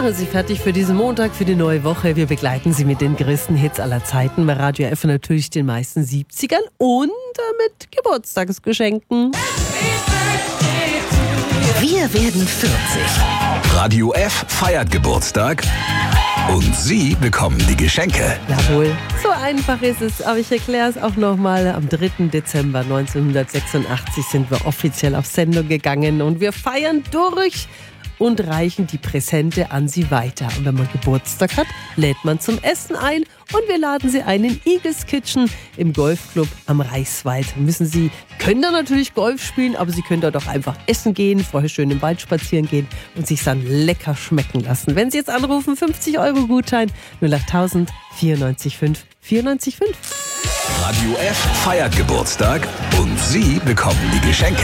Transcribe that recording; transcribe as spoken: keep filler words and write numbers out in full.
machen Sie fertig für diesen Montag, für die neue Woche. Wir begleiten Sie mit den größten Hits aller Zeiten. Bei Radio F natürlich den meisten siebzigern und mit Geburtstagsgeschenken. Wir werden vierzig. Radio F feiert Geburtstag und Sie bekommen die Geschenke. Jawohl, so einfach ist es. Aber ich erkläre es auch nochmal. Am dritten Dezember neunzehnhundertsechsundachtzig sind wir offiziell auf Sendung gegangen und wir feiern durch und reichen die Präsente an Sie weiter. Und wenn man Geburtstag hat, lädt man zum Essen ein und wir laden Sie ein in Eagles Kitchen im Golfclub am Reichswald. Müssen Sie, können da natürlich Golf spielen, aber Sie können dort auch einfach essen gehen, vorher schön im Wald spazieren gehen und sich dann lecker schmecken lassen. Wenn Sie jetzt anrufen, fünfzig Euro Gutschein, null acht tausend vierundneunzig fünf vierundneunzig fünf. Radio F feiert Geburtstag und Sie bekommen die Geschenke.